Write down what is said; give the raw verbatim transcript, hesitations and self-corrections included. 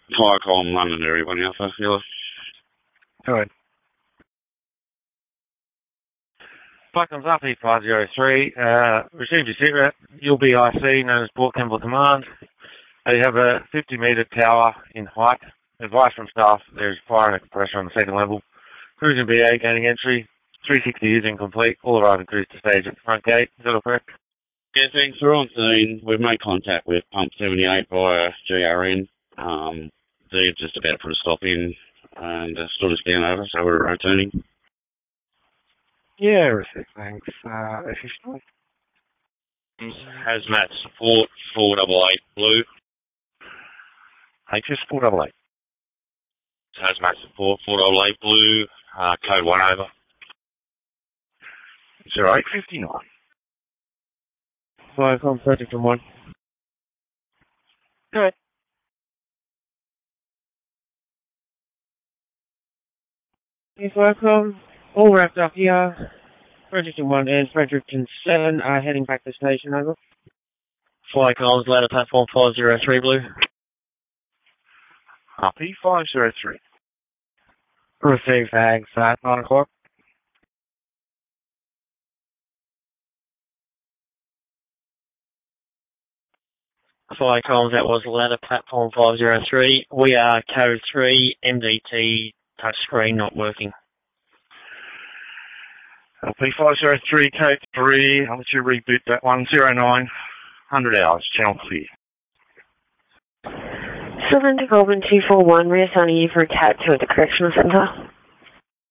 Viacom, Londonderry, one Alpha, Yellow. Go ahead. Falcons up, E five zero three. Uh, received your sit rep. You'll be I C, known as Port Campbell Command. They have a fifty metre tower in height. Advice from staff, there's fire and compressor on the second level. Crews and B A gaining entry. three sixty is incomplete. All arriving crews to stage at the front gate. Is that all correct? Yeah, thanks. We're on scene. We've made contact with Pump seventy-eight via G R N. Um, they're just about to put a stop in and uh, stood us down over, so we're returning. Yeah, received. Thanks. Uh, officially. Hazmat support four double eight blue. H S four double eight. Hazmat support four double eight blue. Uh, code one over. zero eight fifty-nine. Viacom, project from one. Go ahead. Yes, Viacom. All wrapped up here. Project one and Fredericton seven are heading back to station, over. Viacom's ladder platform five zero three blue. Up E five zero three. Received, thanks. At nine o'clock. Viacom, that was ladder platform five zero three. We are code three, M D T, touchscreen not working. P five zero three, code three, I'll let you reboot that one, zero nine, one hundred hours, channel clear. Sylvan to Goulburn two four one, reassigning you for a cat to at the correctional centre.